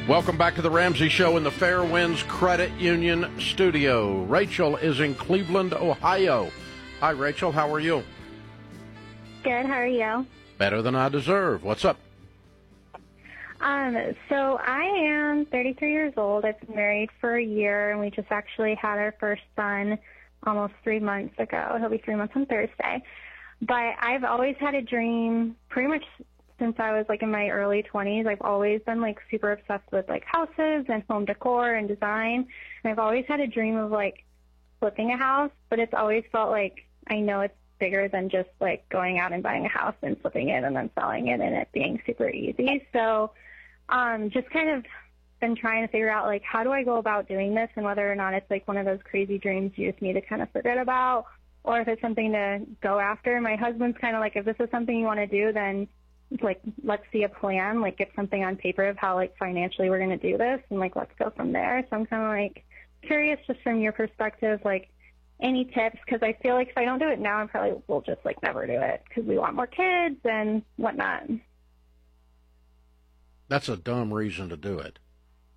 Welcome back to the Ramsey Show in the Fairwinds Credit Union studio. Rachel is in Cleveland, Ohio. Hi, Rachel. How are you? Good. How are you? Better than I deserve. What's up? So I am 33 years old. I've been married for a year, and we just actually had our first son almost 3 months ago. He'll be 3 months on Thursday. But I've always had a dream pretty much since I was, in my early 20s. I've always been, super obsessed with, houses and home decor and design. And I've always had a dream of, flipping a house, but it's always felt like I know it's bigger than just, going out and buying a house and flipping it and then selling it and it being super easy. So just kind of been trying to figure out, how do I go about doing this and whether or not it's, one of those crazy dreams you just need to kind of forget about or if it's something to go after. My husband's kind of if this is something you want to do, then let's see a plan, get something on paper of how, financially we're going to do this, and, let's go from there. So I'm kind of, curious just from your perspective, any tips, because I feel like if I don't do it now, I probably will just, never do it because we want more kids and whatnot. That's a dumb reason to do it.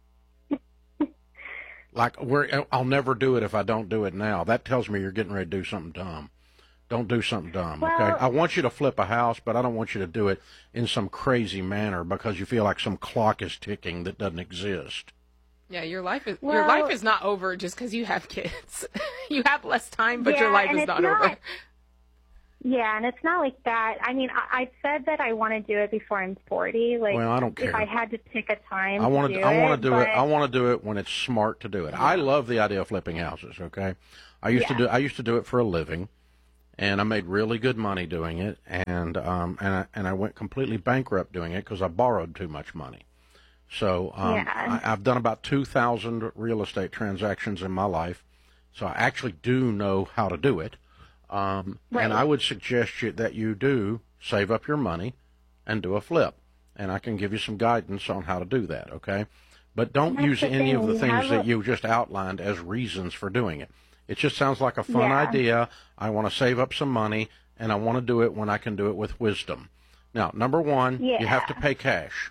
I'll never do it if I don't do it now. That tells me you're getting ready to do something dumb. Don't do something dumb, okay? I want you to flip a house, but I don't want you to do it in some crazy manner because you feel like some clock is ticking that doesn't exist. Yeah, your life is not over just because you have kids. You have less time, but your life is not over. Yeah, and it's not like that. I mean, I said that I want to do it before I'm 40. Well, I don't care. If I had to pick a time, I want to do it when it's smart to do it. I love the idea of flipping houses. Okay, I used to do it for a living. And I made really good money doing it, and I went completely bankrupt doing it because I borrowed too much money. So I've done about 2,000 real estate transactions in my life, so I actually do know how to do it. And I would suggest that you do save up your money and do a flip, and I can give you some guidance on how to do that. Okay, but don't use any of the things that you just outlined as reasons for doing it. It just sounds like a fun idea. I want to save up some money, and I want to do it when I can do it with wisdom. Now, number one, you have to pay cash.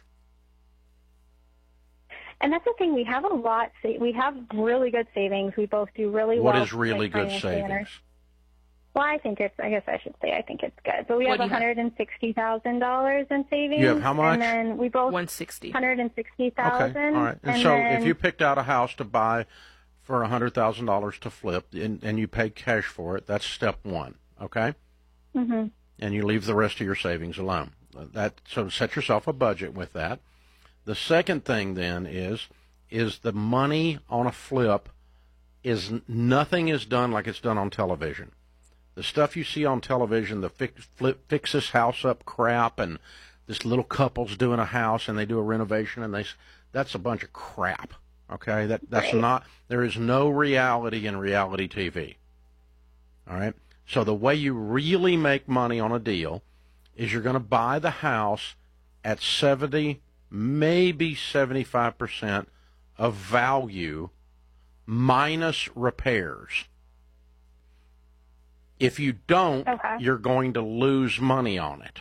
And that's the thing. We have a lot. We have really good savings. We both do really well. What is really good savings? Well, I think it's good. But we have $160,000 in savings. You have how much? And then we both $160,000. $160,000. Okay, all right. And so if you picked out a house to buy for $100,000 to flip, and you pay cash for it, that's step one, okay? Mm-hmm. And you leave the rest of your savings alone. So set yourself a budget with that. The second thing then is the money on a flip nothing is done like it's done on television. The stuff you see on television, the fix this house up crap, and this little couple's doing a house and they do a renovation, and that's a bunch of crap. Okay, that's not. There is no reality in reality TV. All right. So the way you really make money on a deal is you're going to buy the house at 70, maybe 75% of value minus repairs. If you don't, you're going to lose money on it.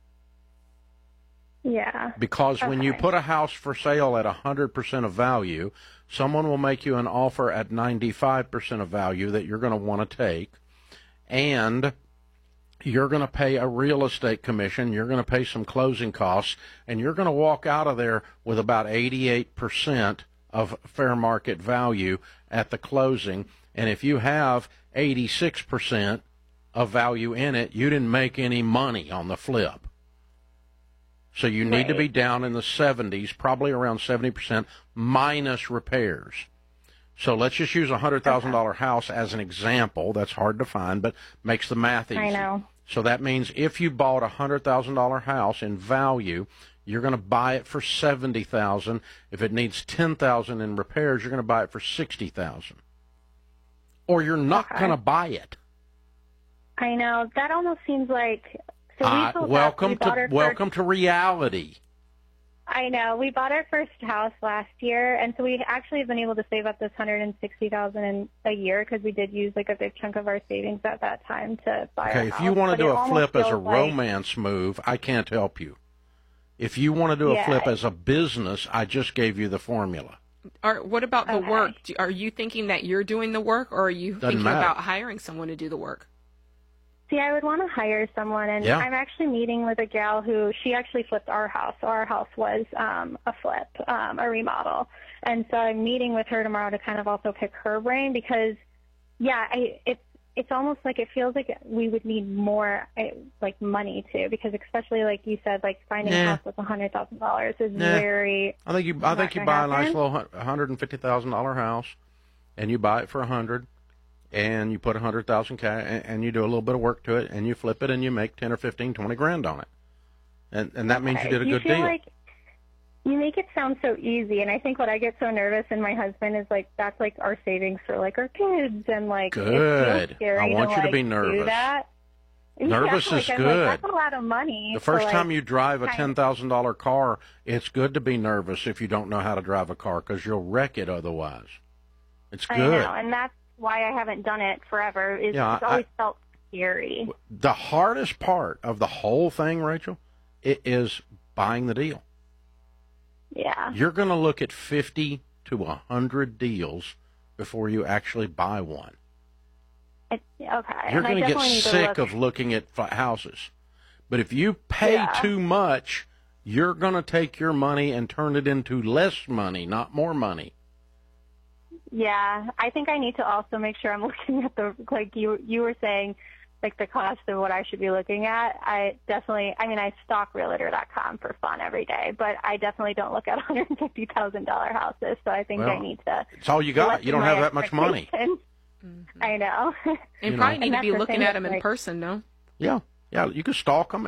Yeah. Because when you put a house for sale at 100% of value, someone will make you an offer at 95% of value that you're going to want to take, and you're going to pay a real estate commission, you're going to pay some closing costs, and you're going to walk out of there with about 88% of fair market value at the closing. And if you have 86% of value in it, you didn't make any money on the flip. So you need to be down in the 70s, probably around 70% minus repairs. So let's just use a $100,000 house as an example. That's hard to find, but makes the math easy. I know. So that means if you bought a $100,000 house in value, you're going to buy it for $70,000. If it needs $10,000 in repairs, you're going to buy it for $60,000. Or you're not going to buy it. I know. That almost seems like. Welcome to reality. I know. We bought our first house last year, and so we actually have been able to save up this $160,000 in a year because we did use a big chunk of our savings at that time to buy. Okay, if you want to do a flip as a romance move, I can't help you. If you want to do a flip as a business, I just gave you the formula. Or what about the work? Are you thinking that you're doing the work, or are you thinking about hiring someone to do the work? See, I would want to hire someone, and I'm actually meeting with a gal who, she actually flipped our house. So our house was a flip, a remodel. And so I'm meeting with her tomorrow to kind of also pick her brain because, it's almost like it feels like we would need more, like, money, too, because especially, like you said, like, finding a house with $100,000 is very... I think you buy a nice little $150,000 house, and you buy it for $100,000. And you put $100,000 cash, and you do a little bit of work to it, and you flip it, and you make 10 or 15, 20 grand on it, and that means you did a good deal. Like you make it sound so easy, and I think what I get so nervous, and my husband is like, that's like our savings for like our kids, and like good. It feels scary I want you to be nervous. Do that. Nervous is like, good. Like, that's a lot of money. The first time you drive a $10,000 car, it's good to be nervous if you don't know how to drive a car because you'll wreck it otherwise. It's good. I know, and that's why I haven't done it forever. It's always felt scary. The hardest part of the whole thing, Rachel, it is buying the deal. Yeah. You're going to look at 50 to 100 deals before you actually buy one. You're going to get sick of looking at houses. But if you pay too much, you're going to take your money and turn it into less money, not more money. Yeah, I think I need to also make sure I'm looking at the, like you were saying, like the cost of what I should be looking at. I stalk Realtor.com for fun every day, but I definitely don't look at $150,000 houses, so I think I need to. It's all you got. You don't have that much money. I know. You probably need to be looking at them in person, no? Yeah, you can stalk them.